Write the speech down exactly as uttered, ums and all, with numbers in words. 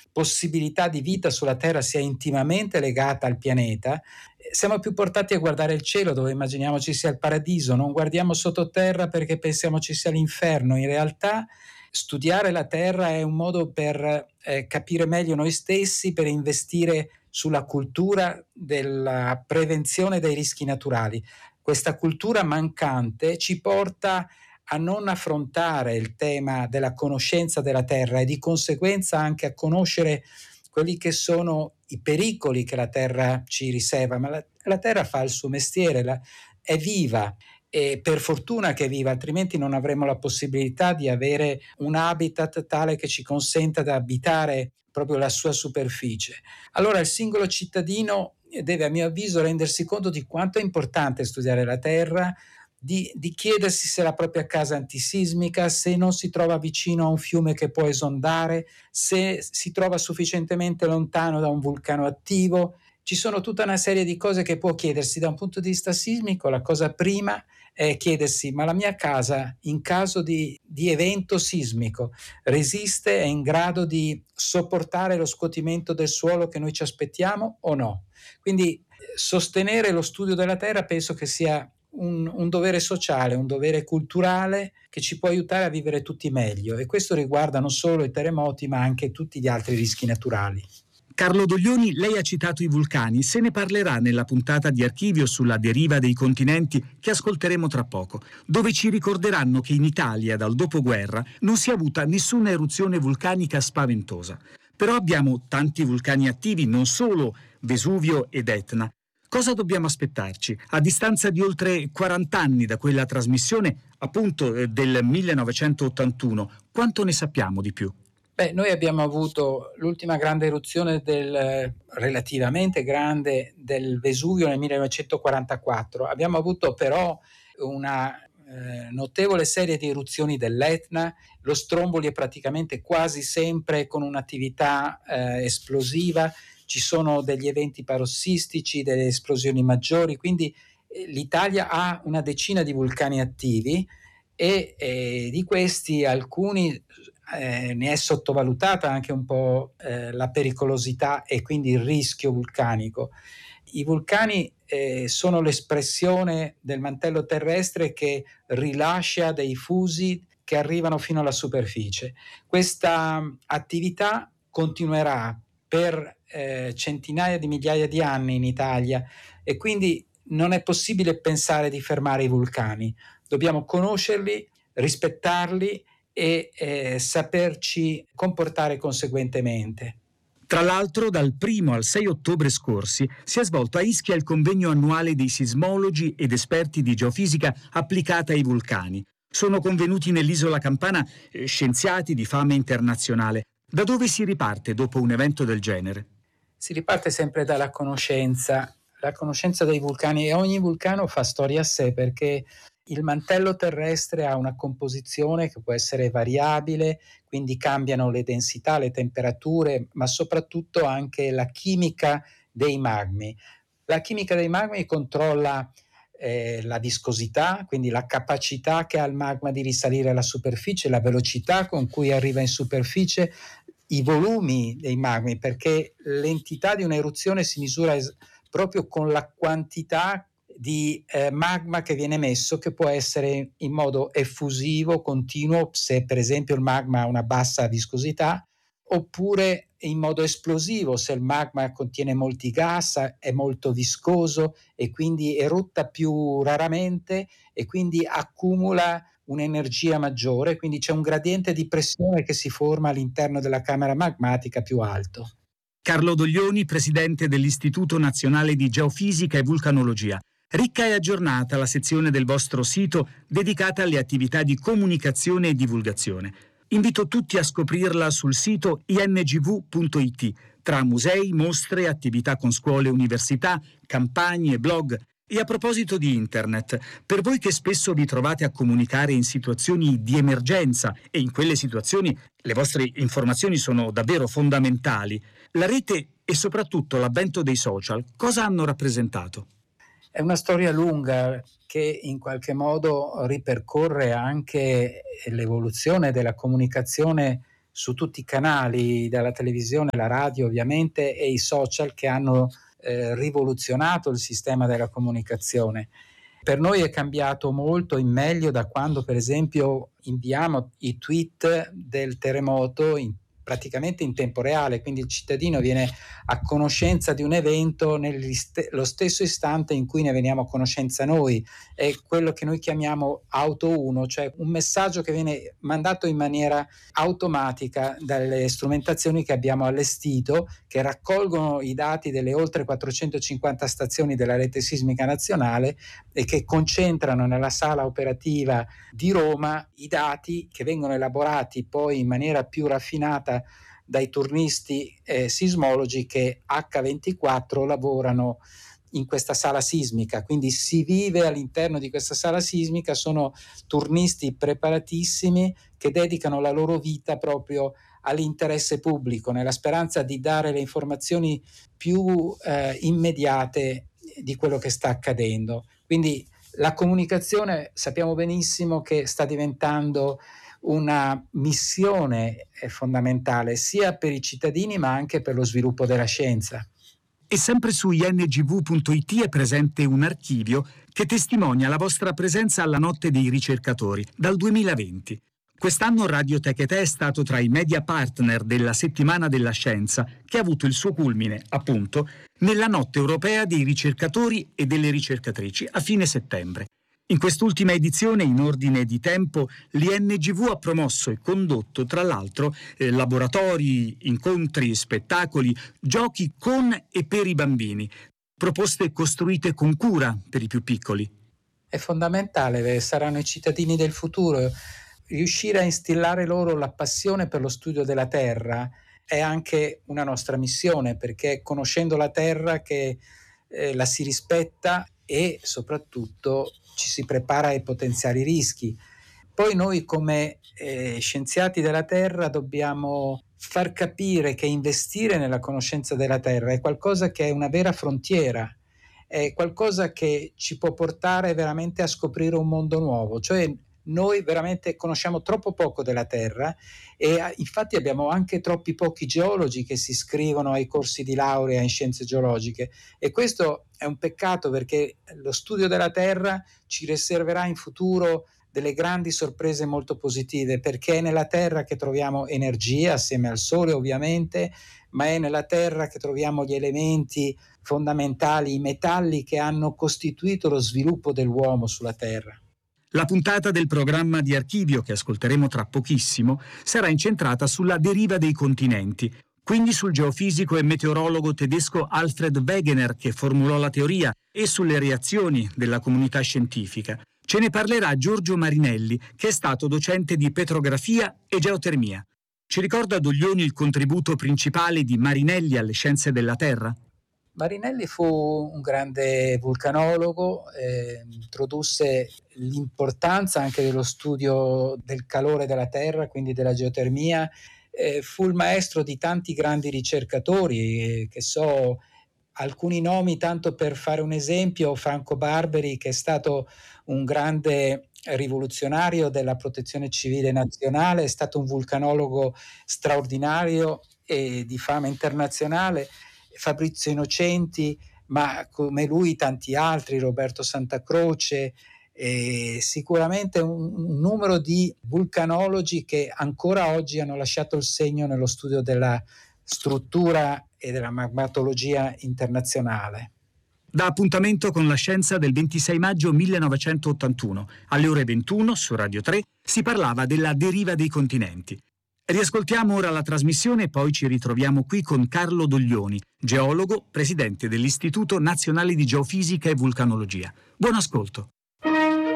possibilità di vita sulla Terra sia intimamente legata al pianeta, siamo più portati a guardare il cielo dove immaginiamo ci sia il paradiso, non guardiamo sottoterra perché pensiamo ci sia l'inferno. In realtà studiare la Terra è un modo per eh, capire meglio noi stessi, per investire sulla cultura della prevenzione dei rischi naturali. Questa cultura mancante ci porta a non affrontare il tema della conoscenza della Terra e di conseguenza anche a conoscere quelli che sono i pericoli che la Terra ci riserva, ma la, la Terra fa il suo mestiere, la, è viva e per fortuna che è viva, altrimenti non avremo la possibilità di avere un habitat tale che ci consenta di abitare proprio la sua superficie. Allora il singolo cittadino deve, a mio avviso, rendersi conto di quanto è importante studiare la Terra, Di, di chiedersi se la propria casa è antisismica, se non si trova vicino a un fiume che può esondare, se si trova sufficientemente lontano da un vulcano attivo. Ci sono tutta una serie di cose che può chiedersi da un punto di vista sismico. La cosa prima è chiedersi: ma la mia casa in caso di, di evento sismico resiste, è in grado di sopportare lo scuotimento del suolo che noi ci aspettiamo o no? Quindi sostenere lo studio della Terra penso che sia Un, un dovere sociale, un dovere culturale che ci può aiutare a vivere tutti meglio, e questo riguarda non solo i terremoti ma anche tutti gli altri rischi naturali. Carlo Doglioni, lei ha citato i vulcani, se ne parlerà nella puntata di Archivio sulla deriva dei continenti che ascolteremo tra poco, dove ci ricorderanno che in Italia dal dopoguerra non si è avuta nessuna eruzione vulcanica spaventosa. Però abbiamo tanti vulcani attivi, non solo Vesuvio ed Etna. Cosa dobbiamo aspettarci? A distanza di oltre quaranta anni da quella trasmissione, appunto del millenovecentottantuno, quanto ne sappiamo di più? Beh, noi abbiamo avuto l'ultima grande eruzione del, relativamente grande, del Vesuvio nel millenovecentoquarantaquattro. Abbiamo avuto però una eh, notevole serie di eruzioni dell'Etna. Lo Stromboli è praticamente quasi sempre con un'attività eh, esplosiva. Ci sono degli eventi parossistici, delle esplosioni maggiori, quindi eh, l'Italia ha una decina di vulcani attivi e eh, di questi alcuni eh, ne è sottovalutata anche un po' eh, la pericolosità e quindi il rischio vulcanico. I vulcani eh, sono l'espressione del mantello terrestre che rilascia dei fusi che arrivano fino alla superficie. Questa attività continuerà per eh, centinaia di migliaia di anni in Italia e quindi non è possibile pensare di fermare i vulcani. Dobbiamo conoscerli, rispettarli e eh, saperci comportare conseguentemente. Tra l'altro, dal primo al sei ottobre scorsi si è svolto a Ischia il convegno annuale dei sismologi ed esperti di geofisica applicata ai vulcani. Sono convenuti nell'isola campana eh, scienziati di fama internazionale. Da dove si riparte dopo un evento del genere? Si riparte sempre dalla conoscenza, la conoscenza dei vulcani, e ogni vulcano fa storia a sé perché il mantello terrestre ha una composizione che può essere variabile, quindi cambiano le densità, le temperature, ma soprattutto anche la chimica dei magmi. La chimica dei magmi controlla eh, la viscosità, quindi la capacità che ha il magma di risalire alla superficie, la velocità con cui arriva in superficie, i volumi dei magmi, perché l'entità di un'eruzione si misura es- proprio con la quantità di eh, magma che viene emesso, che può essere in modo effusivo, continuo, se per esempio il magma ha una bassa viscosità, oppure in modo esplosivo, se il magma contiene molti gas, è molto viscoso e quindi erutta più raramente e quindi accumula un'energia maggiore, quindi c'è un gradiente di pressione che si forma all'interno della camera magmatica più alto. Carlo Doglioni, presidente dell'Istituto Nazionale di Geofisica e Vulcanologia. Ricca e aggiornata la sezione del vostro sito dedicata alle attività di comunicazione e divulgazione. Invito tutti a scoprirla sul sito i n g v punto i t, tra musei, mostre, attività con scuole e università, campagne, blog. E a proposito di internet, per voi che spesso vi trovate a comunicare in situazioni di emergenza e in quelle situazioni le vostre informazioni sono davvero fondamentali, la rete e soprattutto l'avvento dei social cosa hanno rappresentato? È una storia lunga che in qualche modo ripercorre anche l'evoluzione della comunicazione su tutti i canali, dalla televisione, la radio ovviamente, e i social, che hanno eh, rivoluzionato il sistema della comunicazione. Per noi è cambiato molto in meglio da quando, per esempio, inviamo i tweet del terremoto in, praticamente in tempo reale, quindi il cittadino viene a conoscenza di un evento nello stesso istante in cui ne veniamo a conoscenza noi. È quello che noi chiamiamo auto uno, cioè un messaggio che viene mandato in maniera automatica dalle strumentazioni che abbiamo allestito, che raccolgono i dati delle oltre quattrocentocinquanta stazioni della rete sismica nazionale e che concentrano nella sala operativa di Roma i dati che vengono elaborati poi in maniera più raffinata dai turnisti eh, sismologi che acca ventiquattro lavorano in questa sala sismica, quindi si vive all'interno di questa sala sismica. Sono turnisti preparatissimi che dedicano la loro vita proprio all'interesse pubblico, nella speranza di dare le informazioni più eh, immediate di quello che sta accadendo. Quindi la comunicazione sappiamo benissimo che sta diventando una missione fondamentale sia per i cittadini ma anche per lo sviluppo della scienza. E sempre su i n g v punto i t è presente un archivio che testimonia la vostra presenza alla Notte dei ricercatori dal duemilaventi. Quest'anno Radio Tech e Te è stato tra i media partner della Settimana della Scienza, che ha avuto il suo culmine, appunto, nella Notte Europea dei ricercatori e delle ricercatrici a fine settembre. In quest'ultima edizione, in ordine di tempo, l'I N G V ha promosso e condotto, tra l'altro, eh, laboratori, incontri, spettacoli, giochi con e per i bambini, proposte costruite con cura per i più piccoli. È fondamentale, saranno i cittadini del futuro. Riuscire a instillare loro la passione per lo studio della Terra è anche una nostra missione, perché è conoscendo la Terra che eh, la si rispetta e soprattutto ci si prepara ai potenziali rischi. Poi noi come eh, scienziati della Terra dobbiamo far capire che investire nella conoscenza della Terra è qualcosa che è una vera frontiera, è qualcosa che ci può portare veramente a scoprire un mondo nuovo. Cioè noi veramente conosciamo troppo poco della Terra e infatti abbiamo anche troppi pochi geologi che si iscrivono ai corsi di laurea in scienze geologiche, e questo è un peccato, perché lo studio della Terra ci riserverà in futuro delle grandi sorprese molto positive, perché è nella Terra che troviamo energia, assieme al Sole ovviamente, ma è nella Terra che troviamo gli elementi fondamentali, i metalli che hanno costituito lo sviluppo dell'uomo sulla Terra. La puntata del programma di Archivio, che ascolteremo tra pochissimo, sarà incentrata sulla deriva dei continenti, quindi sul geofisico e meteorologo tedesco Alfred Wegener, che formulò la teoria, e sulle reazioni della comunità scientifica. Ce ne parlerà Giorgio Marinelli, che è stato docente di petrografia e geotermia. Ci ricorda Doglioni il contributo principale di Marinelli alle scienze della Terra? Marinelli fu un grande vulcanologo, eh, introdusse l'importanza anche dello studio del calore della Terra, quindi della geotermia, eh, fu il maestro di tanti grandi ricercatori, eh, che so, alcuni nomi tanto per fare un esempio: Franco Barberi, che è stato un grande rivoluzionario della protezione civile nazionale, è stato un vulcanologo straordinario e di fama internazionale. Fabrizio Innocenti, ma come lui tanti altri, Roberto Santacroce, e sicuramente un, un numero di vulcanologi che ancora oggi hanno lasciato il segno nello studio della struttura e della magmatologia internazionale. Da appuntamento con la scienza del ventisei maggio millenovecentottantuno, alle ore ventuno su Radio tre si parlava della deriva dei continenti. Riascoltiamo ora la trasmissione e poi ci ritroviamo qui con Carlo Doglioni, geologo, presidente dell'Istituto Nazionale di Geofisica e Vulcanologia. Buon ascolto.